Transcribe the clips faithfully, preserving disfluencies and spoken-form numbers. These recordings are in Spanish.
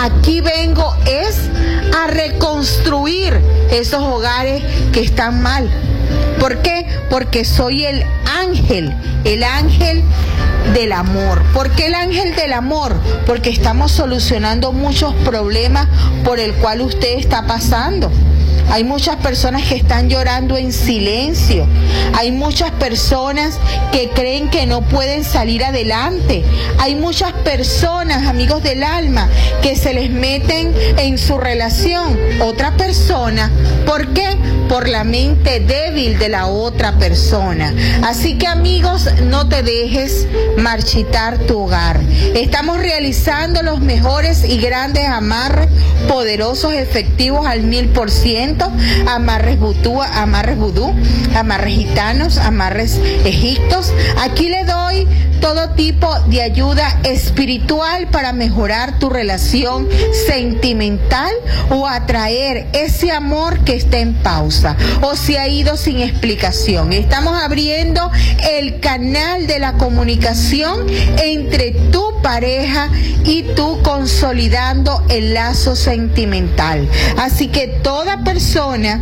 Aquí vengo es a reconstruir esos hogares que están mal. ¿Por qué? Porque soy el ángel, el ángel del amor. ¿Por qué el ángel del amor? Porque estamos solucionando muchos problemas por el cual usted está pasando. Hay muchas personas que están llorando en silencio. Hay muchas personas que creen que no pueden salir adelante. Hay muchas personas, amigos del alma, que se les meten en su relación otra persona. ¿Por qué? Por la mente débil de la otra persona. Así que, amigos, no te dejes marchitar tu hogar. Estamos realizando los mejores y grandes amarres poderosos, efectivos al mil por ciento. Amarres vudú, amarres vudú, amarres gitanos, amarres egiptos. Aquí le doy todo tipo de ayuda espiritual para mejorar tu relación sentimental o atraer ese amor que está en pausa o se ha ido sin explicación. Estamos abriendo el canal de la comunicación entre tu pareja y tú, consolidando el lazo sentimental. Así que toda persona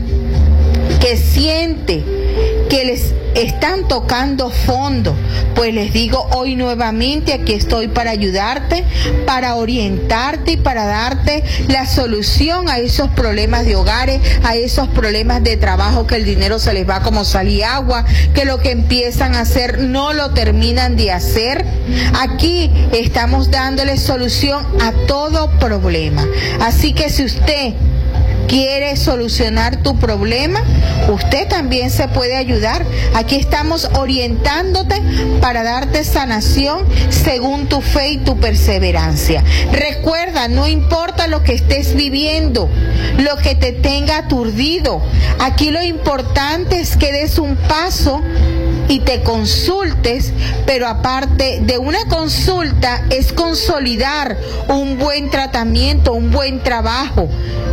que siente que les están tocando fondo, pues les digo hoy nuevamente, aquí estoy para ayudarte, para orientarte y para darte la solución a esos problemas de hogares, a esos problemas de trabajo, que el dinero se les va como sal y agua, que lo que empiezan a hacer no lo terminan de hacer. Aquí estamos dándole solución a todo problema. Así que si usted quiere solucionar tu problema, usted también se puede ayudar. Aquí estamos orientándote para darte sanación según tu fe y tu perseverancia. Recuerda, no importa lo que estés viviendo, lo que te tenga aturdido, aquí lo importante es que des un paso y te consultes, pero aparte de una consulta es consolidar un buen tratamiento, un buen trabajo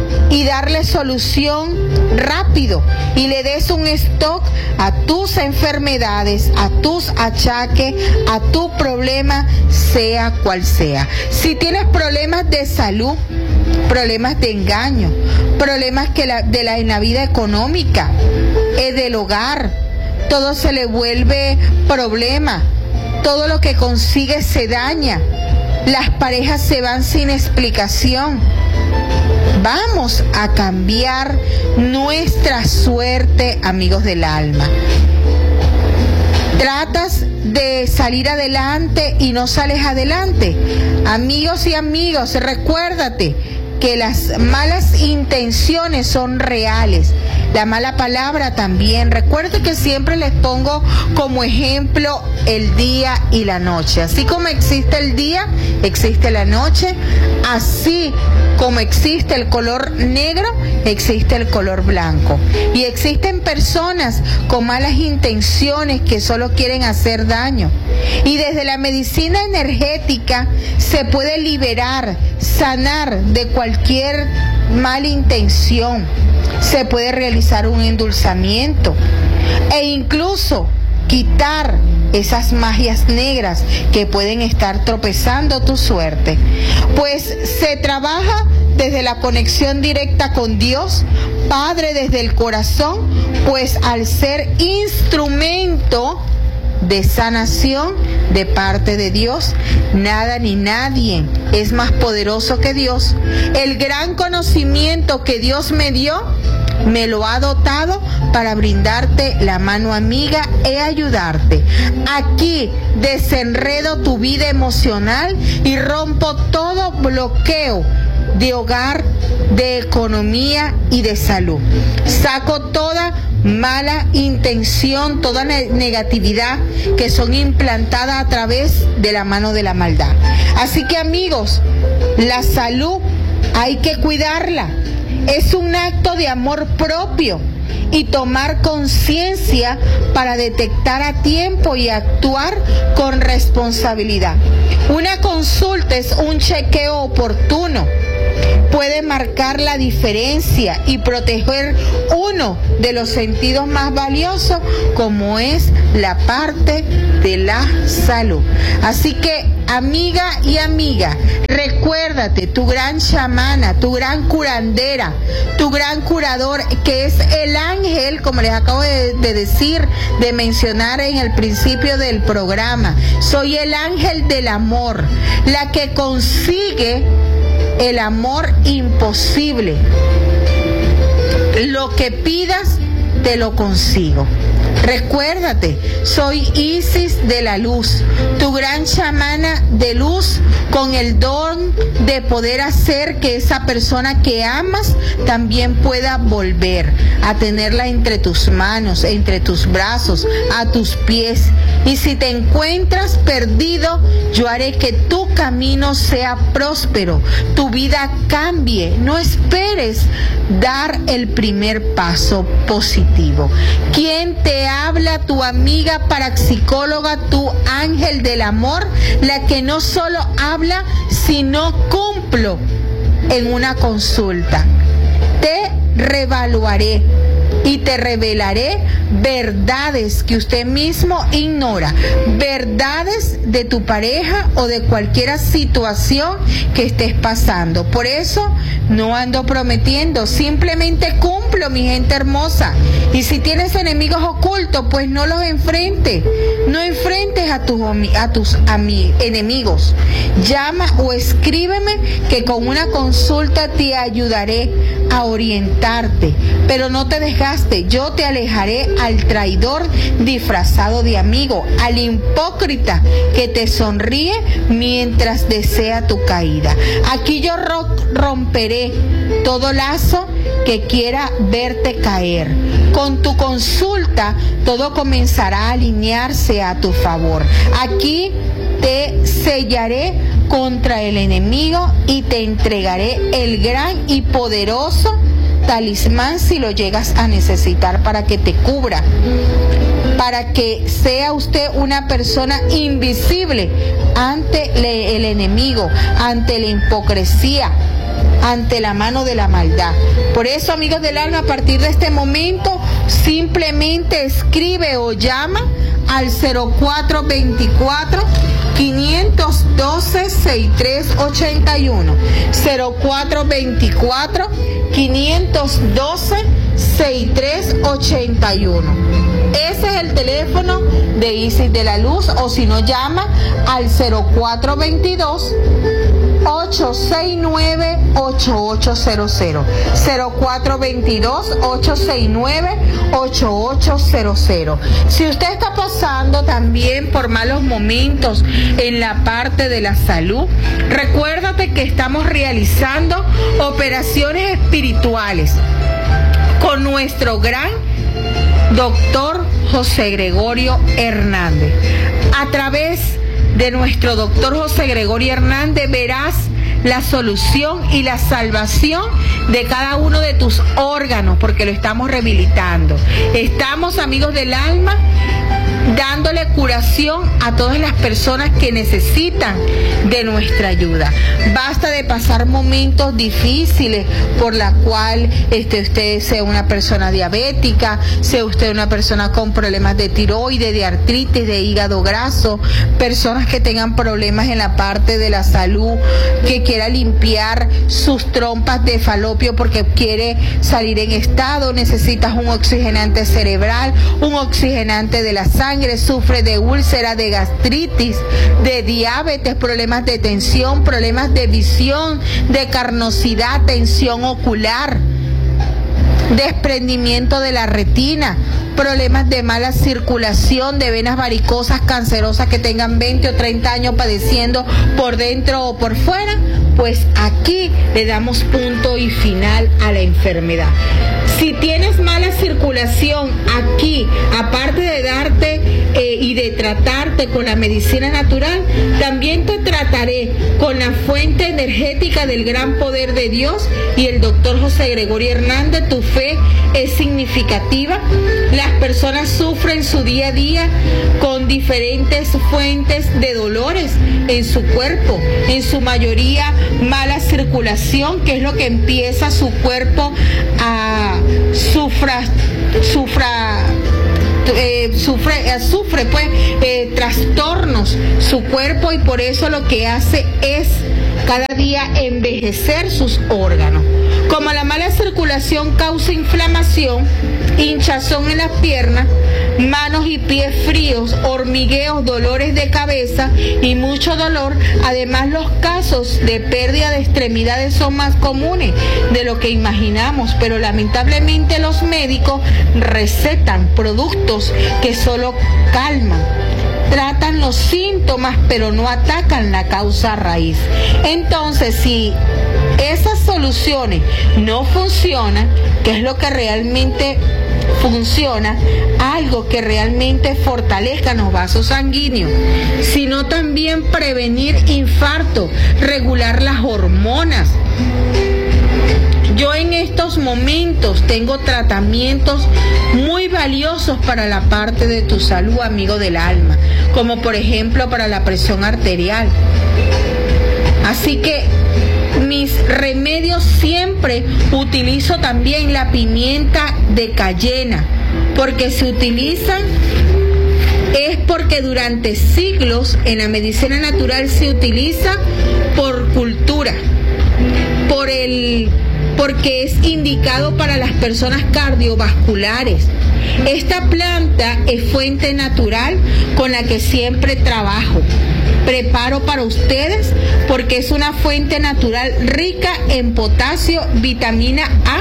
y darle solución rápido y le des un stop a tus enfermedades, a tus achaques, a tu problema, sea cual sea. Si tienes problemas de salud, problemas de engaño, problemas que la, de la, en la vida económica, eh, del hogar, todo se le vuelve problema, todo lo que consigue se daña, las parejas se van sin explicación. Vamos a cambiar nuestra suerte, amigos del alma. Tratas de salir adelante y no sales adelante. Amigos y amigos, recuérdate que las malas intenciones son reales. La mala palabra también. Recuerdo que siempre les pongo como ejemplo el día y la noche. Así como existe el día, existe la noche. Así como existe el color negro, existe el color blanco. Y existen personas con malas intenciones que solo quieren hacer daño. Y desde la medicina energética se puede liberar, sanar de cualquier mala intención. Se puede realizar un endulzamiento e incluso quitar esas magias negras que pueden estar tropezando tu suerte. Pues se trabaja desde la conexión directa con Dios, Padre, desde el corazón, pues al ser instrumento de sanación de parte de Dios, nada ni nadie es más poderoso que Dios. El gran conocimiento que Dios me dio, me lo ha dotado para brindarte la mano amiga e ayudarte. Aquí desenredo tu vida emocional y rompo todo bloqueo de hogar, de economía y de salud. Saco toda mala intención, toda negatividad que son implantadas a través de la mano de la maldad. Así que, amigos, la salud hay que cuidarla. Es un acto de amor propio y tomar conciencia para detectar a tiempo y actuar con responsabilidad. Una consulta es un chequeo oportuno. Puede marcar la diferencia y proteger uno de los sentidos más valiosos, como es la parte de la salud. Así que, amiga y amiga, recuerda recuérdate, tu gran chamana, tu gran curandera, tu gran curador, que es el ángel, como les acabo de, de decir, de mencionar en el principio del programa. Soy el ángel del amor, la que consigue el amor imposible. Lo que pidas, te lo consigo. Recuérdate, soy Isis de la luz, tu gran chamana de luz, con el don de poder hacer que esa persona que amas también pueda volver a tenerla entre tus manos, entre tus brazos, a tus pies. Y si te encuentras perdido, yo haré que tu camino sea próspero, tu vida cambie. No esperes dar el primer paso positivo. ¿Quién te habla? Tu amiga parapsicóloga, tu ángel del amor, la que no solo habla, sino cumplo en una consulta. Te revaluaré y te revelaré verdades que usted mismo ignora, verdades de tu pareja o de cualquier situación que estés pasando. Por eso no ando prometiendo, simplemente cumplo, mi gente hermosa. Y si tienes enemigos ocultos, pues no los enfrentes, no enfrentes a tus, a tus ami, enemigos. Llama o escríbeme que con una consulta te ayudaré a orientarte, pero no te desgastes. Yo te alejaré al traidor disfrazado de amigo, al hipócrita que te sonríe mientras desea tu caída. Aquí yo ro- romperé todo lazo que quiera verte caer. Con tu consulta todo comenzará a alinearse a tu favor. Aquí te sellaré contra el enemigo y te entregaré el gran y poderoso talismán si lo llegas a necesitar, para que te cubra, para que sea usted una persona invisible ante el enemigo, ante la hipocresía, ante la mano de la maldad. Por eso, amigos del alma, a partir de este momento simplemente escribe o llama al cero cuatro veinticuatro, quinientos doce, sesenta y tres ochenta y uno, cero cuatro veinticuatro, quinientos doce, sesenta y tres ochenta y uno. Ese es el teléfono de Isis de la Luz, o si no, llama al cero cuatro veintidós, ocho seis nueve, ocho ocho cero cero, cero cuatro veintidós, ocho seis nueve, ocho ocho cero cero. Si usted está pasando también por malos momentos en la parte de la salud, recuérdate que estamos realizando operaciones espirituales con nuestro gran doctor José Gregorio Hernández. A través de nuestro doctor José Gregorio Hernández verás la solución y la salvación de cada uno de tus órganos, porque lo estamos rehabilitando. Estamos, amigos del alma, dándole curación a todas las personas que necesitan de nuestra ayuda. Basta de pasar momentos difíciles por la cual este, usted sea una persona diabética, sea usted una persona con problemas de tiroides, de artritis, de hígado graso, personas que tengan problemas en la parte de la salud, que quiera limpiar sus trompas de falopio porque quiere salir en estado, necesitas un oxigenante cerebral, un oxigenante de la sangre, sufre de úlcera, de gastritis, de diabetes, problemas de tensión, problemas de visión, de carnosidad, tensión ocular, desprendimiento de la retina, problemas de mala circulación, de venas varicosas cancerosas que tengan veinte o treinta años padeciendo por dentro o por fuera, pues aquí le damos punto y final a la enfermedad. Si tienes mala circulación, aquí, aparte de darte eh, y de tratarte con la medicina natural, también te trataré con la fuente energética del gran poder de Dios y el doctor José Gregorio Hernández. Tu fe es significativa. Las personas sufren su día a día con diferentes fuentes de dolores en su cuerpo, en su mayoría mala circulación, que es lo que empieza su cuerpo a sufra, sufra Eh, sufre, eh, sufre pues eh, trastornos su cuerpo, y por eso lo que hace es cada día envejecer sus órganos. Como la mala circulación causa inflamación, hinchazón en las piernas, manos y pies fríos, hormigueos, dolores de cabeza y mucho dolor, además los casos de pérdida de extremidades son más comunes de lo que imaginamos, pero lamentablemente los médicos recetan productos que solo calman, tratan los síntomas pero no atacan la causa raíz. Entonces, si esas soluciones no funcionan, ¿qué es lo que realmente funciona? Algo que realmente fortalezca los vasos sanguíneos, sino también prevenir infarto, regular las hormonas. Yo en estos momentos tengo tratamientos muy valiosos para la parte de tu salud, amigo del alma, como por ejemplo para la presión arterial. Así que mis remedios siempre utilizo también la pimienta de cayena, porque se utilizan es porque durante siglos en la medicina natural se utiliza por cultura, por el porque es indicado para las personas cardiovasculares. Esta planta es fuente natural con la que siempre trabajo. Preparo para ustedes porque es una fuente natural rica en potasio, vitamina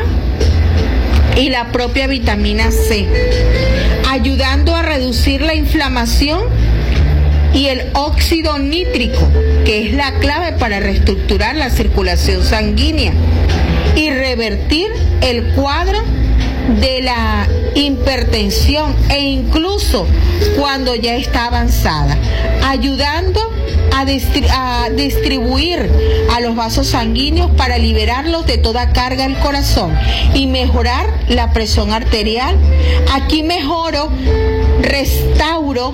A y la propia vitamina C, ayudando a reducir la inflamación y el óxido nítrico, que es la clave para reestructurar la circulación sanguínea y revertir el cuadro de la hipertensión e incluso cuando ya está avanzada, ayudando a, distri- a distribuir a los vasos sanguíneos para liberarlos de toda carga del corazón y mejorar la presión arterial. Aquí mejoro, restauro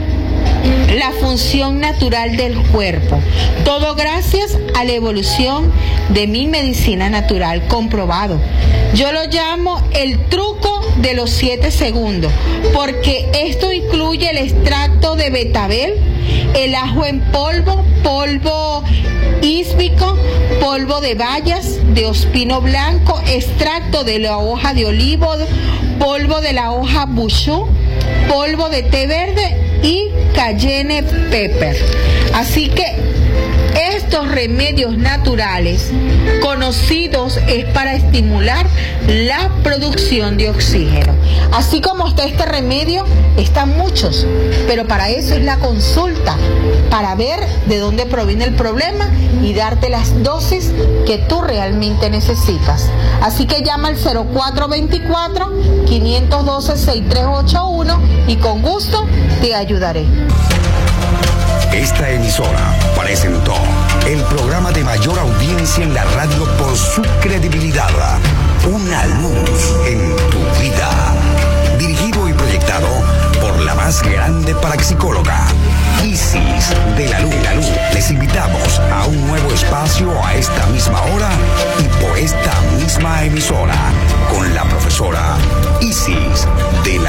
la función natural del cuerpo. Todo gracias a la evolución de mi medicina natural, comprobado. Yo lo llamo el truco de los siete segundos, porque esto incluye el extracto de betabel, el ajo en polvo, polvo ísmico, polvo de bayas, de ospino blanco, extracto de la hoja de olivo, polvo de la hoja bushú, polvo de té verde y cayenne pepper. Así que estos remedios naturales conocidos es para estimular la producción de oxígeno. Así como está este remedio, están muchos, pero para eso es la consulta, para ver de dónde proviene el problema y darte las dosis que tú realmente necesitas. Así que llama al cero cuatro veinticuatro, quinientos doce, sesenta y tres ochenta y uno y con gusto te ayudaré. Esta emisora presentó el programa de mayor audiencia en la radio por su credibilidad. Una luz en tu vida. Dirigido y proyectado por la más grande parapsicóloga, Isis de la Luz. Les invitamos a un nuevo espacio a esta misma hora y por esta misma emisora con la profesora Isis de la